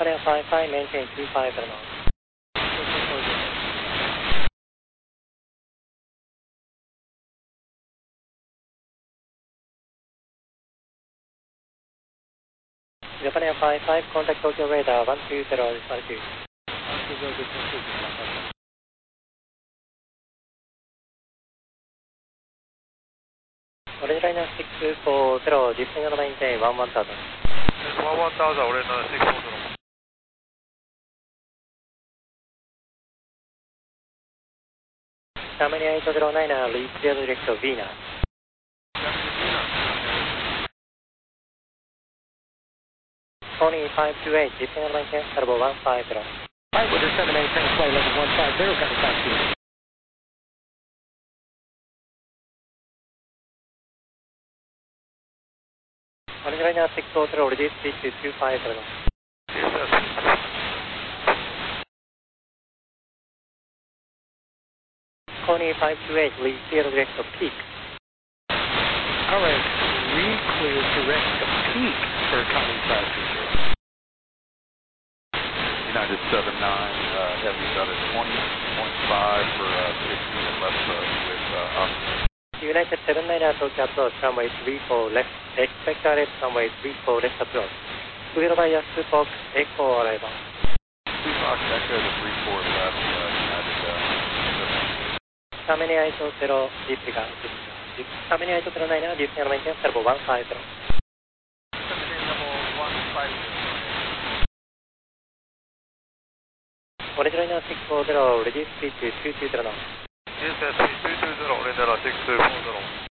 Japan 55, maintain 25 knots. Japan 55, contact Tokyo radar 120 altitude. Orange liner 640, descend and maintain 11,000. 11,000, orange liner 640. Germany 809, reach the direct of Venus. Tony 528, descend and maintain turbo 150. Right, with the 787 flight level 150, coming back to you. Orange liner 640, reduce speed to 250 knots. Tony 528, reach the direct of Peak. All right, re-clear direct to Peak for Connie 520. United 79, heavy's out at 20.5 for 15 and left with United 79 Tokyo approach, runway 34 left, expect left, runway 34 left approach. Clear by Yasu Fox, Echo arrival. 2 Fox Echo to 34 left, United Germany 800, disregard. Germany 809, descend and maintain turbo 150. 17 level 150. Orange liner 640, reduce speed to 220 knots. Yes, 220, orange liner 640.